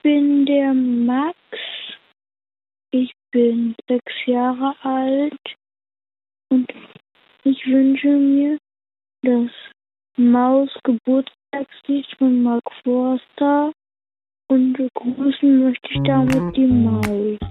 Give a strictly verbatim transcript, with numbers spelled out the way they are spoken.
bin der Max. Ich bin sechs Jahre alt und ich wünsche mir das Maus-Geburtstagslied von Mark Forster und grüßen möchte ich damit die Maus.